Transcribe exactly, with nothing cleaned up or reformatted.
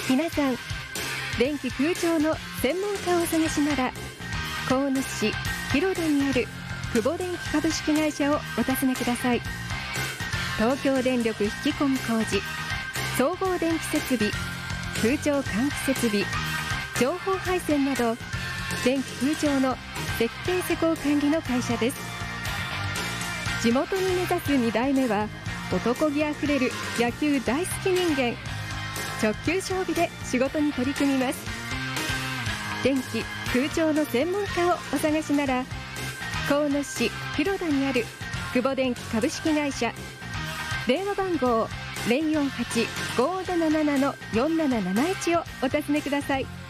皆さん、電気空調の専門家をお探しなら、鴻巣市広田にある久保電機株式会社をお尋ねください。東京電力引き込み工事、総合電気設備、空調換気設備、情報配線など、電気空調の設計施工管理の会社です。地元に目指すに代目は、男気あふれる野球大好き人間。直球勝負で仕事に取り組みます。電気空調の専門家をお探しなら、鴻巣市広田にある久保電機株式会社、電話番号 ゼロよんはち ごーなななな よんなななないち をお尋ねください。